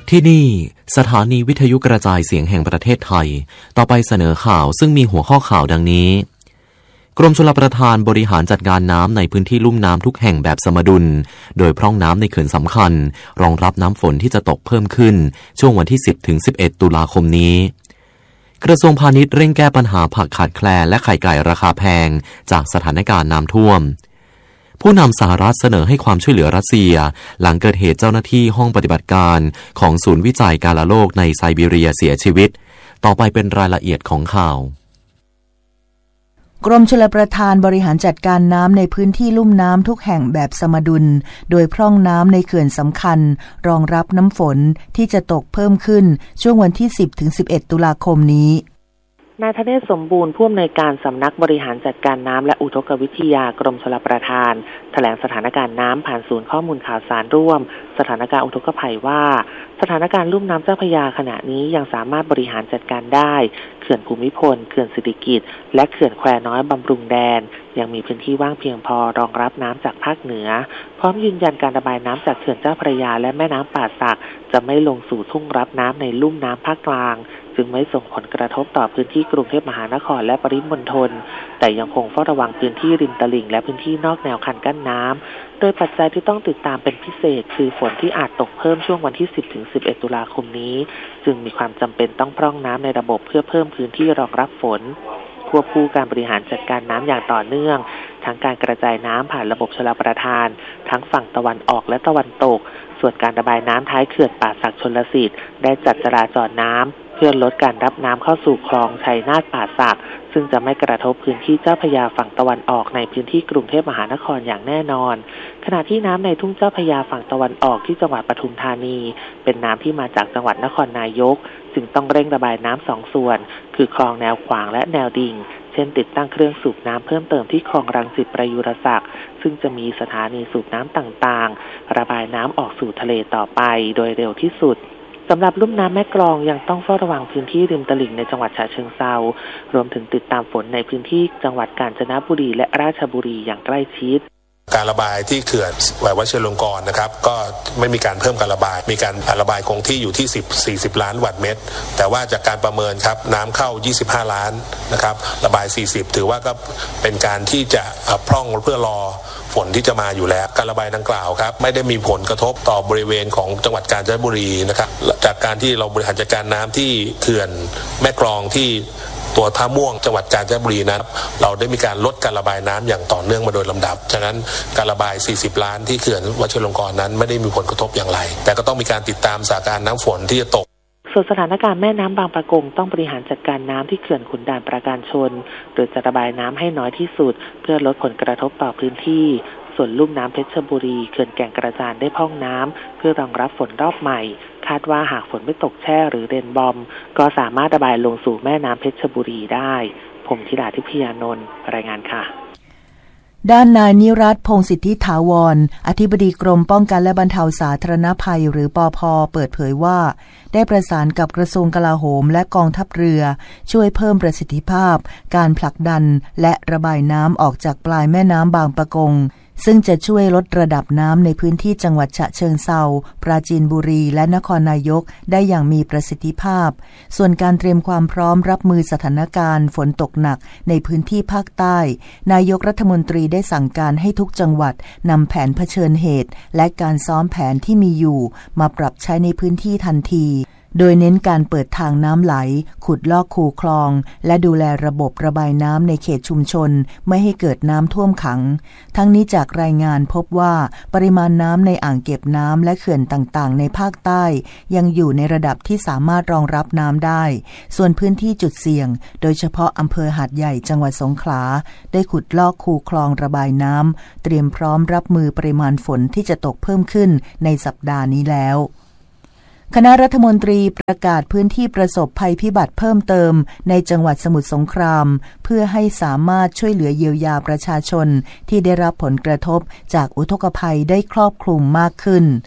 ที่นี่สถานีวิทยุกระจายเสียงแห่งประเทศไทยต่อไปเสนอข่าวซึ่งมีหัวข้อข่าวดังนี้กรมชลประทานบริหารจัดการน้ำในพื้นที่ลุ่มน้ำทุกแห่งแบบสมดุลโดยพร่องน้ำในเขื่อนสำคัญรองรับน้ำฝนที่จะตกเพิ่มขึ้นช่วงวันที่ 10-11 ตุลาคมนี้กระทรวงพาณิชย์เร่งแก้ปัญหาผักขาดแคลนและไข่ไก่ราคาแพงจากสถานการณ์น้ำท่วมผู้นำสหรัฐเสนอให้ความช่วยเหลือรัสเซียหลังเกิดเหตุเจ้าหน้าที่ห้องปฏิบัติการของศูนย์วิจัยกาฬโรคในไซบีเรียเสียชีวิตต่อไปเป็นรายละเอียดของข่าวกรมชลประทานบริหารจัดการน้ำในพื้นที่ลุ่มน้ำทุกแห่งแบบสมดุลโดยพร่องน้ำในเขื่อนสำคัญรองรับน้ำฝนที่จะตกเพิ่มขึ้นช่วงวันที่ 10-11 ตุลาคมนี้นายธเนศสมบูรณ์ผู้อำนวยการสำนักบริหารจัดการน้ำและอุทกวิทยากรมชลประทานแถลงสถานการณ์น้ำผ่านศูนย์ข้อมูลข่าวสารร่วมสถานการณ์อุทกภัยว่าสถานการณ์ลุ่มน้ำเจ้าพระยาขณะนี้ยังสามารถบริหารจัดการได้เขื่อนภูมิพลเขื่อนสิริกิติ์และเขื่อนแควน้อยบำรุงแดนยังมีพื้นที่ว่างเพียงพอรองรับน้ำจากภาคเหนือพร้อมยืนยันการระบายน้ำจากเขื่อนเจ้าพระยาและแม่น้ำป่าสักจะไม่ลงสู่ทุ่งรับน้ำในลุ่มน้ำภาคกลางจึงไม่ส่งผลกระทบต่อพื้นที่กรุงเทพมหานครและปริมณฑลแต่ยังคงเฝ้าระวังพื้นที่ริมตลิ่งและพื้นที่นอกแนวคันกั้นน้ำโดยปัจจัยที่ต้องติดตามเป็นพิเศษคือฝนที่อาจตกเพิ่มช่วงวันที่ 10-11 ตุลาคมนี้จึงมีความจำเป็นต้องพร่องน้ำในระบบเพื่อเพิ่มพื้นที่รองรับฝนควบคู่การบริหารจัดการน้ำอย่างต่อเนื่องทั้งการกระจายน้ำผ่านระบบชลประทานทั้งฝั่งตะวันออกและตะวันตกส่วนการระบายน้ำท้ายเขื่อนป่าสักชลสิทธิ์ได้จัดจราจรน้ำเพื่อลดการรับน้ำเข้าสู่คลองชัยนาทป่าสักซึ่งจะไม่กระทบพื้นที่เจ้าพระยาฝั่งตะวันออกในพื้นที่กรุงเทพมหานครอย่างแน่นอนขณะที่น้ำในทุ่งเจ้าพระยาฝั่งตะวันออกที่จังหวัดปทุมธานีเป็นน้ำที่มาจากจังหวัดนครนายกจึงต้องเร่งระบายน้ำ2ส่วนคือคลองแนวขวางและแนวดิ่งเช่นติดตั้งเครื่องสูบน้ำเพิ่มเติมที่คลองรังสิตประยุรศักดิ์ซึ่งจะมีสถานีสูบน้ำต่างๆระบายน้ำออกสู่ทะเลต่อไปโดยเร็วที่สุดสำหรับลุ่มน้ำแม่กลองยังต้องเฝ้าระวังพื้นที่ริมตลิ่งในจังหวัดฉะเชิงเทรารวมถึงติดตามฝนในพื้นที่จังหวัดกาญจนบุรีและราชบุรีอย่างใกล้ชิดการระบายที่เขื่อนวชิรลงกรณ์นะครับก็ไม่มีการเพิ่มการระบายมีการระบายคงที่อยู่ที่40 ล้านวัตต์เมตรแต่ว่าจากการประเมินครับน้ำเข้า25 ล้านนะครับระบาย40ถือว่าก็เป็นการที่จะพร่องเพื่อรอฝนที่จะมาอยู่แล้วการระบายดังกล่าวครับไม่ได้มีผลกระทบต่อบริเวณของจังหวัดกาญจนบุรีนะครับจากการที่เราบริหารจัดการน้ำที่เขื่อนแม่กลองที่ตัวท่าม่วงจังหวัดกาญจนบุรีนั้นเราได้มีการลดการระบายน้ำอย่างต่อเนื่องมาโดยลำดับฉะนั้นการระบาย40 ล้านที่เขื่อนวชิรลงกรณ์นั้นไม่ได้มีผลกระทบอย่างไรแต่ก็ต้องมีการติดตามสถานการณ์น้ำฝนที่จะตกส่วนสถานการณ์แม่น้ำบางปะกงต้องบริหารจัดการน้ำที่เขื่อนขุนด่านปราการชนโดยจะระบายน้ำให้น้อยที่สุดเพื่อลดผลกระทบต่อพื้นที่ส่วนลุ่มน้ำเพชรบุรีเขื่อนแก่งกระจานได้พร่องน้ำเพื่อรองรับฝนรอบใหม่คาดว่าหากฝนไม่ตกแช่หรือเรนบอมก็สามารถระบายลงสู่แม่น้ำเพชรบุรีได้ผมธิดาทิพยานนท์รายงานค่ะด้านนายนิรัตน์พงษ์สิทธิถาวรอธิบดีกรมป้องกันและบรรเทาสาธารณภัยหรือปภ.เปิดเผยว่าได้ประสานกับกระทรวงกลาโหมและกองทัพเรือช่วยเพิ่มประสิทธิภาพการผลักดันและระบายน้ำออกจากปลายแม่น้ำบางปะกงซึ่งจะช่วยลดระดับน้ำในพื้นที่จังหวัดฉะเชิงเทราปราจีนบุรีและนครนายกได้อย่างมีประสิทธิภาพส่วนการเตรียมความพร้อมรับมือสถานการณ์ฝนตกหนักในพื้นที่ภาคใต้นายกรัฐมนตรีได้สั่งการให้ทุกจังหวัดนำแผนเผชิญเหตุและการซ้อมแผนที่มีอยู่มาปรับใช้ในพื้นที่ทันทีโดยเน้นการเปิดทางน้ำไหลขุดลอกคูคลองและดูแลระบบระบายน้ำในเขตชุมชนไม่ให้เกิดน้ำท่วมขังทั้งนี้จากรายงานพบว่าปริมาณน้ำในอ่างเก็บน้ำและเขื่อนต่างๆในภาคใต้ยังอยู่ในระดับที่สามารถรองรับน้ำได้ส่วนพื้นที่จุดเสี่ยงโดยเฉพาะอำเภอหาดใหญ่จังหวัดสงขลาได้ขุดลอกคูคลองระบายน้ำเตรียมพร้อมรับมือปริมาณฝนที่จะตกเพิ่มขึ้นในสัปดาห์นี้แล้วคณะรัฐมนตรีประกาศพื้นที่ประสบภัยพิบัติเพิ่มเติมในจังหวัดสมุทรสงครามเพื่อให้สามารถช่วยเหลือเยียวยาประชาชนที่ได้รับผลกระทบจากอุทกภัยได้ครอบคลุมมากขึ้น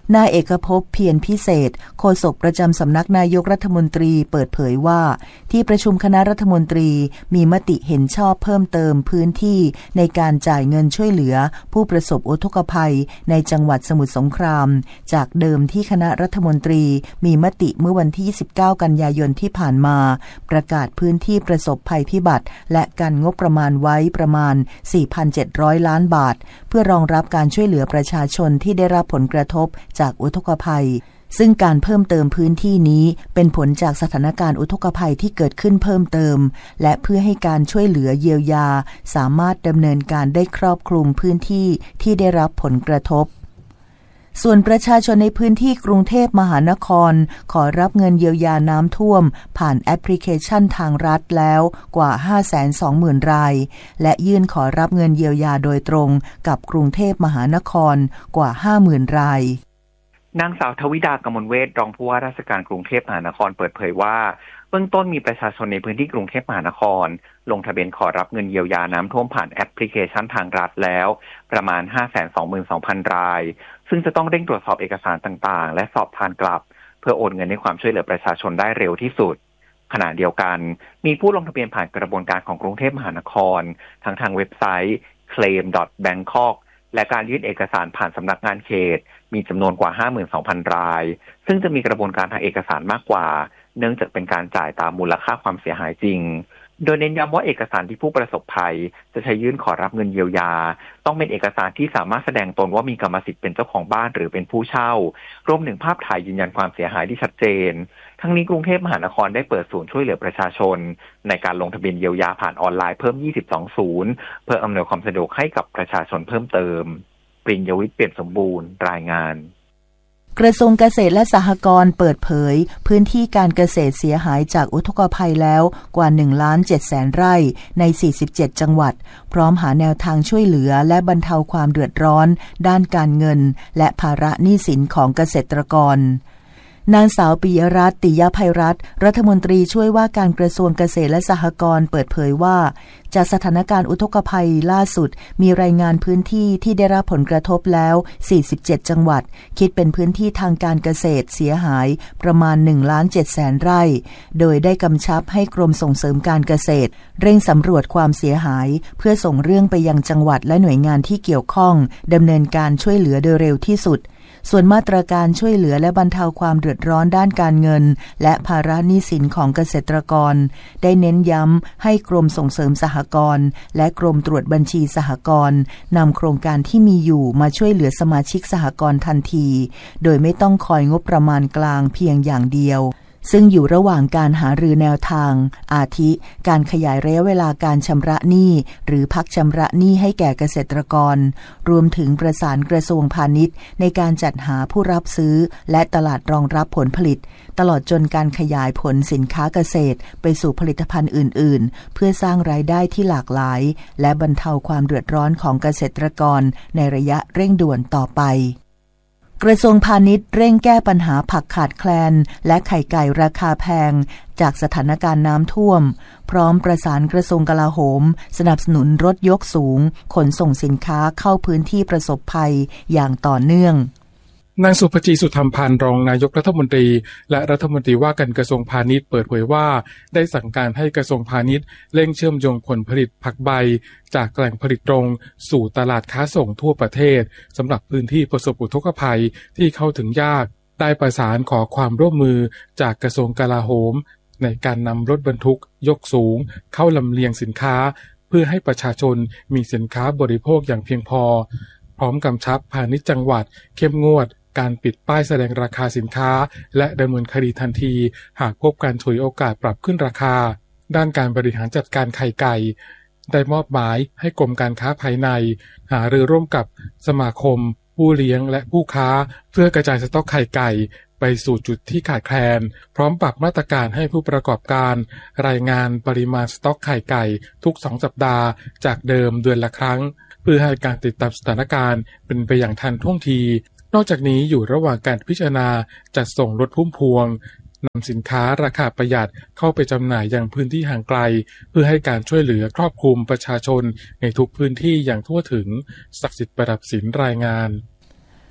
นายเอกภพเพียรพิเศษโฆษกประจำสำนักนายกรัฐมนตรีเปิดเผยว่าที่ประชุมคณะรัฐมนตรีมีมติเห็นชอบเพิ่มเติมพื้นที่ในการจ่ายเงินช่วยเหลือผู้ประสบอุทกภัยในจังหวัดสมุทรสงครามจากเดิมที่คณะรัฐมนตรีมีมติเมื่อวันที่29กันยายนที่ผ่านมาประกาศพื้นที่ประสบภัยพิบัติและการงบประมาณไว้ประมาณ 4,700 ล้านบาทเพื่อรองรับการช่วยเหลือประชาชนที่ได้รับผลกระทบจากอุทกภัยซึ่งการเพิ่มเติมพื้นที่นี้เป็นผลจากสถานการณ์อุทกภัยที่เกิดขึ้นเพิ่มเติมและเพื่อให้การช่วยเหลือเยียวยาสามารถดำเนินการได้ครอบคลุมพื้นที่ที่ได้รับผลกระทบส่วนประชาชนในพื้นที่กรุงเทพมหานครขอรับเงินเยียวยาน้ำท่วมผ่านแอปพลิเคชันทางรัฐแล้วกว่า 520,000 รายและยื่นขอรับเงินเยียวยาโดยตรงกับกรุงเทพมหานครกว่า 50,000 รายนางสาวทวิดากมลเวชรองผู้ว่าราชการกรุงเทพมหานครเปิดเผยว่าเบื้องต้นมีประชาชนในพื้นที่กรุงเทพมหานครลงทะเบียนขอรับเงินเยียวยาน้ำท่วมผ่านแอปพลิเคชันทางรัฐแล้วประมาณ 522,000 รายซึ่งจะต้องเร่งตรวจสอบเอกสารต่างๆและสอบทานกลับเพื่อโอนเงินให้ความช่วยเหลือประชาชนได้เร็วที่สุดขณะเดียวกันมีผู้ลงทะเบียนผ่านกระบวนการของกรุงเทพมหานครทั้งทางเว็บไซต์ claim.bangkok และการยื่นเอกสารผ่านสำนักงานเขตมีจำนวนกว่า 52,000 รายซึ่งจะมีกระบวนการทางเอกสารมากกว่าเนื่องจากเป็นการจ่ายตามมูลค่าความเสียหายจริงโดยเน้นย้ำว่าเอกสารที่ผู้ประสบภัยจะใช้ยื่นขอรับเงินเยียวยาต้องเป็นเอกสารที่สามารถแสดงตนว่ามีกรรมสิทธิ์เป็นเจ้าของบ้านหรือเป็นผู้เช่ารวมถึงภาพถ่ายยืนยันความเสียหายที่ชัดเจนทั้งนี้กรุงเทพมหานครได้เปิดศูนย์ช่วยเหลือประชาชนในการลงทะเบียนเยียวยาผ่านออนไลน์เพิ่ม22ศูนย์เพื่ออำนวยความสะดวกให้กับประชาชนเพิ่มเติมปริญญวิทย์เปี่ยมสมบูรณ์รายงานกระทรวงเกษตรและสหกรณ์เปิดเผยพื้นที่การเกษตรเสียหายจากอุทกภัยแล้วกว่า 1,700,000 ไร่ใน47จังหวัดพร้อมหาแนวทางช่วยเหลือและบรรเทาความเดือดร้อนด้านการเงินและภาระหนี้สินของเกษตรกรนางสาวปิยรัตน์ ติยภัยรัตน์รัฐมนตรีช่วยว่าการกระทรวงเกษตรและสหกรณ์เปิดเผยว่าจากสถานการณ์อุทกภัยล่าสุดมีรายงานพื้นที่ที่ได้รับผลกระทบแล้ว47จังหวัดคิดเป็นพื้นที่ทางการเกษตรเสียหายประมาณ 1,700,000 ไร่โดยได้กำชับให้กรมส่งเสริมการเกษตรเร่งสำรวจความเสียหายเพื่อส่งเรื่องไปยังจังหวัดและหน่วยงานที่เกี่ยวข้องดำเนินการช่วยเหลือโดยเร็วที่สุดส่วนมาตรการช่วยเหลือและบรรเทาความเดือดร้อนด้านการเงินและภาระหนี้สินของเกษตรกรได้เน้นย้ำให้กรมส่งเสริมสหกรณ์และกรมตรวจบัญชีสหกรณ์นำโครงการที่มีอยู่มาช่วยเหลือสมาชิกสหกรณ์ทันทีโดยไม่ต้องคอยงบประมาณกลางเพียงอย่างเดียวซึ่งอยู่ระหว่างการหารือแนวทางอาทิการขยายระยะเวลาการชำระหนี้หรือพักชำระหนี้ให้แก่เกษตรกรรวมถึงประสานกระทรวงพาณิชย์ในการจัดหาผู้รับซื้อและตลาดรองรับผลผลิตตลอดจนการขยายผลสินค้าเกษตรไปสู่ผลิตภัณฑ์อื่นๆเพื่อสร้างรายได้ที่หลากหลายและบรรเทาความเดือดร้อนของเกษตรกรในระยะเร่งด่วนต่อไปกระทรวงพาณิชย์เร่งแก้ปัญหาผักขาดแคลนและไข่ไก่ราคาแพงจากสถานการณ์น้ำท่วมพร้อมประสานกระทรวงกลาโหมสนับสนุนรถยกสูงขนส่งสินค้าเข้าพื้นที่ประสบภัยอย่างต่อเนื่องนางสุภจีสุธรรมพันธ์รองนายกรัฐมนตรีและรัฐมนตรีว่าการกระทรวงพาณิชย์เปิดเผยว่าได้สั่งการให้กระทรวงพาณิชย์เร่งเชื่อมโยงผลผลิตผักใบจากแหล่งผลิตตรงสู่ตลาดค้าส่งทั่วประเทศสำหรับพื้นที่ประสบอุทกภัยที่เข้าถึงยากได้ประสานขอความร่วมมือจากกระทรวงกลาโหมในการนำรถบรรทุกยกสูงเข้าลำเลียงสินค้าเพื่อให้ประชาชนมีสินค้าบริโภคอย่างเพียงพอพร้อมกำชับพาณิชย์จังหวัดเข้มงวดการปิดป้ายแสดงราคาสินค้าและดำเนินคดีทันทีหากพบการฉวยโอกาสปรับขึ้นราคาด้านการบริหารจัดการไข่ไก่ได้มอบหมายให้กรมการค้าภายในหารือร่วมกับสมาคมผู้เลี้ยงและผู้ค้าเพื่อกระจายสต็อกไข่ไก่ไปสู่จุดที่ขาดแคลนพร้อมปรับมาตรการให้ผู้ประกอบการรายงานปริมาณสต็อกไข่ไก่ทุก2 สัปดาห์จากเดิมเดือนละครั้งเพื่อให้การติดตามสถานการณ์เป็นไปอย่างทันท่วงทีนอกจากนี้อยู่ระหว่างการพิจารณาจัดส่งรถพุ่มพวงนำสินค้าราคาประหยัดเข้าไปจำหน่ายยังพื้นที่ห่างไกลเพื่อให้การช่วยเหลือครอบคลุมประชาชนในทุกพื้นที่อย่างทั่วถึงศักดิ์สิทธิ์ประดับศิลป์รายงาน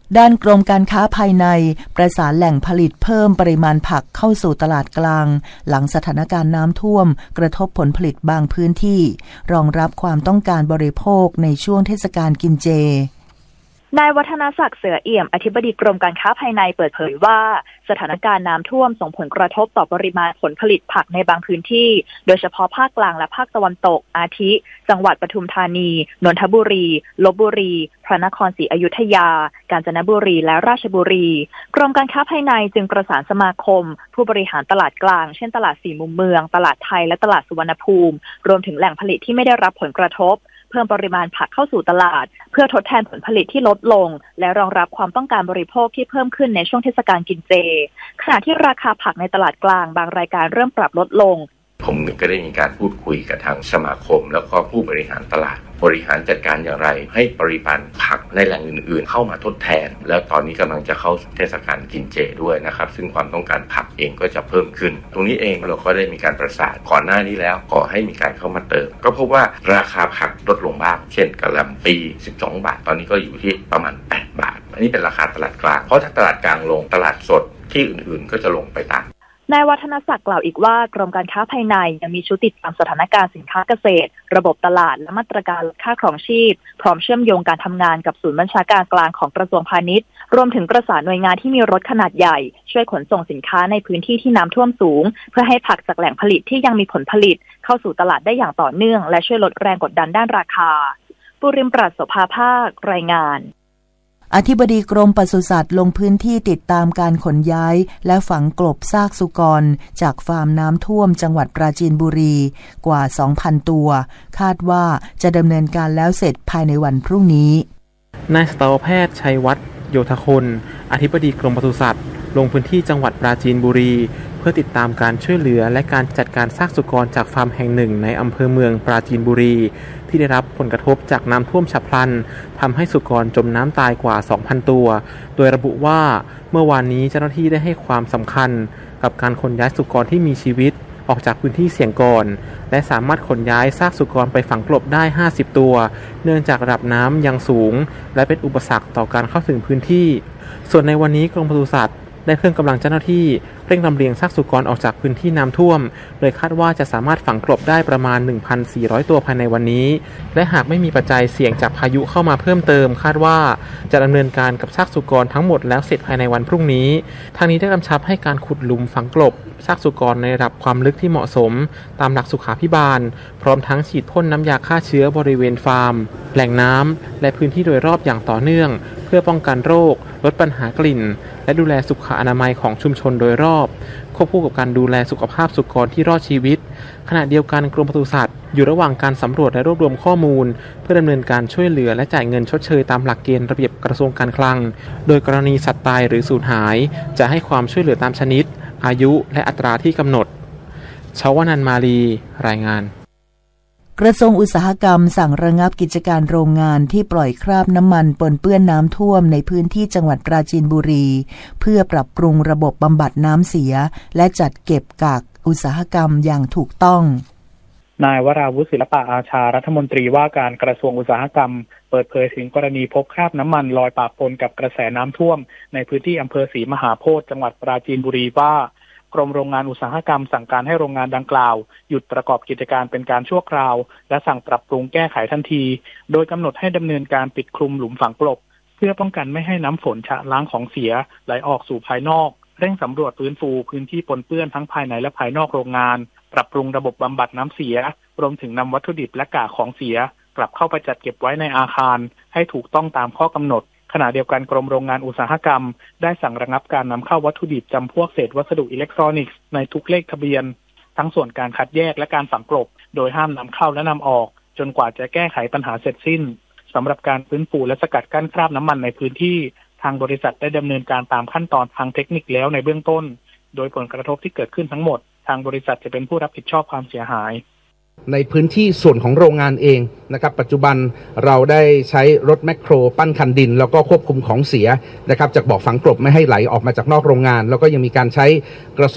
ด้านกรมการค้าภายในประสานแหล่งผลิตเพิ่มปริมาณผักเข้าสู่ตลาดกลางหลังสถานการณ์น้ำท่วมกระทบผลผลิตบางพื้นที่รองรับความต้องการบริโภคในช่วงเทศกาลกินเจนายวัฒนศักดิ์เสือเอี่ยมอธิบดีกรมการค้าภายในเปิดเผยว่าสถานการณ์น้ำท่วมส่งผลกระทบต่อปริมาณผลผลิตผักในบางพื้นที่โดยเฉพาะภาคกลางและภาคตะวันตกอาทิจังหวัดปทุมธานีนนทบุรีลพบุรีพระนครศรีอยุธยากาญจนบุรีและราชบุรีกรมการค้าภายในจึงประสานสมาคมผู้บริหารตลาดกลางเช่นตลาดสี่มุมเมืองตลาดไทยและตลาดสุวรรณภูมิรวมถึงแหล่งผลิตที่ไม่ได้รับผลกระทบเพิ่มปริมาณผักเข้าสู่ตลาดเพื่อทดแทนผลผลิตที่ลดลงและรองรับความต้องการบริโภคที่เพิ่มขึ้นในช่วงเทศกาลกินเจขณะที่ราคาผักในตลาดกลางบางรายการเริ่มปรับลดลงผมก็ได้มีการพูดคุยกับทางสมาคมแล้วก็ผู้บริหารตลาดบริหารจัดการอย่างไรให้ปริมาณผักในแหล่งอื่นๆเข้ามาทดแทนแล้วตอนนี้กำลังจะเข้าเทศกาลกินเจด้วยนะครับซึ่งความต้องการผักเองก็จะเพิ่มขึ้นตรงนี้เองเราก็ได้มีการประสานก่อนหน้านี้แล้วขอให้มีการเข้ามาเติมก็พบว่าราคาผักลดลงบ้างเช่นกะหล่ำปี12 บาทตอนนี้ก็อยู่ที่ประมาณ8 บาทอันนี้เป็นราคาตลาดกลางเพราะถ้าตลาดกลางลงตลาดสดที่อื่นๆก็จะลงไปตามนายวัฒนศักดิ์กล่าวอีกว่ากรมการค้าภายในยังมีชุดติดตามสถานการณ์สินค้าเกษตรระบบตลาดและมาตรการลดค่าครองชีพพร้อมเชื่อมโยงการทำงานกับศูนย์บัญชาการกลางของกระทรวงพาณิชย์รวมถึงประสานหน่วยงานที่มีรถขนาดใหญ่ช่วยขนส่งสินค้าในพื้นที่ที่น้ำท่วมสูงเพื่อให้ผักจากแหล่งผลิตที่ยังมีผลผลิตเข้าสู่ตลาดได้อย่างต่อเนื่องและช่วยลดแรงกดดันด้านราคาปุริมปราศโสภาภาครายงานอธิบดีกรมปศุสัตว์ลงพื้นที่ติดตามการขนย้ายและฝังกลบซากสุกรจากฟาร์มน้ำท่วมจังหวัดปราจีนบุรีกว่า 2,000 ตัวคาดว่าจะดำเนินการแล้วเสร็จภายในวันพรุ่งนี้นายสัตวแพทย์ชัยวัฒน์โยธคนอธิบดีกรมปศุสัตว์ลงพื้นที่จังหวัดปราจีนบุรีเพื่อติดตามการช่วยเหลือและการจัดการซากสุกรจากฟาร์มแห่งหนึ่งในอำเภอเมืองปราจีนบุรีที่ได้รับผลกระทบจากน้ำท่วมฉับพลันทำให้สุกรจมน้ำตายกว่า 2,000 ตัวโดยระบุว่าเมื่อวานนี้เจ้าหน้าที่ได้ให้ความสำคัญกับการขนย้ายสุกรที่มีชีวิตออกจากพื้นที่เสี่ยงก่อนและสามารถขนย้ายซากสุกรไปฝังกลบได้50 ตัวเนื่องจากระดับน้ำยังสูงและเป็นอุปสรรคต่อการเข้าถึงพื้นที่ส่วนในวันนี้กรมปศุสัตว์ได้เพิ่มกำลังเจ้าหน้าที่เร่งลำเลียงซากสุกรออกจากพื้นที่น้ำท่วมโดยคาดว่าจะสามารถฝังกลบได้ประมาณ 1,400 ตัวภายในวันนี้และหากไม่มีปัจจัยเสี่ยงจากพายุเข้ามาเพิ่มเติมคาดว่าจะดำเนินการกับซากสุกรทั้งหมดแล้วเสร็จภายในวันพรุ่งนี้ทางนี้ได้กำชับให้การขุดหลุมฝังกลบซากสุกรในระดับความลึกที่เหมาะสมตามหลักสุขาภิบาลพร้อมทั้งฉีดพ่นน้ำยาฆ่าเชื้อบริเวณฟาร์มแหล่งน้ำและพื้นที่โดยรอบอย่างต่อเนื่องเพื่อป้องกันโรคลดปัญหากลิ่นและดูแลสุขอนามัยของชุมชนโดยรอบควบคู่กับการดูแลสุขภาพสุกรที่รอดชีวิตขณะเดียวกันกรมปศุสัตว์อยู่ระหว่างการสำรวจและรวบรวมข้อมูลเพื่อดำเนินการช่วยเหลือและจ่ายเงินชดเชยตามหลักเกณฑ์ระเบียบกระทรวงการคลังโดยกรณีสัตว์ตายหรือสูญหายจะให้ความช่วยเหลือตามชนิดอายุและอัตราที่กำหนดชวนันท์มาลีรายงานกระทรวงอุตสาหกรรมสั่งระงับกิจการโรงงานที่ปล่อยคราบน้ำมันปนเปื้อนน้ำท่วมในพื้นที่จังหวัดปราจีนบุรีเพื่อปรับปรุงระบบบำบัดน้ำเสียและจัดเก็บกากอุตสาหกรรมอย่างถูกต้องนายวราวุฒิศิลปะอาชารัฐมนตรีว่าการกระทรวงอุตสาหกรรมเปิดเผยถึงกรณีพบคราบน้ำมันลอยปะปนกับกระแสน้ำท่วมในพื้นที่อำเภอศรีมหาโพธิ์จังหวัดปราจีนบุรีว่ากรมโรงงานอุตสาหกรรมสั่งการให้โรงงานดังกล่าวหยุดประกอบกิจการเป็นการชั่วคราวและสั่งปรับปรุงแก้ไขทันทีโดยกำหนดให้ดำเนินการปิดคลุมหลุมฝังกลบเพื่อป้องกันไม่ให้น้ำฝนชะล้างของเสียไหลออกสู่ภายนอกเร่งสำรวจฟื้นฟูพื้นที่ปนเปื้อนทั้งภายในและภายนอกโรงงานปรับปรุงระบบบำบัดน้ำเสียรวมถึงนำวัตถุดิบและกากของเสียกลับเข้าไปจัดเก็บไว้ในอาคารให้ถูกต้องตามข้อกำหนดขณะเดียวกันกรมโรงงานอุตสาหกรรมได้สั่งระงับการนำเข้าวัตถุดิบจำพวกเศษวัสดุอิเล็กทรอนิกส์ในทุกเลขทะเบียนทั้งส่วนการคัดแยกและการฝังกลบโดยห้ามนำเข้าและนำออกจนกว่าจะแก้ไขปัญหาเสร็จสิ้นสำหรับการฟื้นฟูและสกัดกั้นคราบน้ำมันในพื้นที่ทางบริษัทได้ดำเนินการตามขั้นตอนทางเทคนิคแล้วในเบื้องต้นโดยผลกระทบที่เกิดขึ้นทั้งหมดทางบริษัทจะเป็นผู้รับผิดชอบความเสียหายในพื้นที่ส่วนของโรงงานเองนะครับปัจจุบันเราได้ใช้รถแมคโครปั้นคันดินแล้วก็ควบคุมของเสียนะครับจากบ่อฝังกลบไม่ให้ไหลออกมาจากนอกโรงงานแล้วก็ยังมีการใช้กระสอบ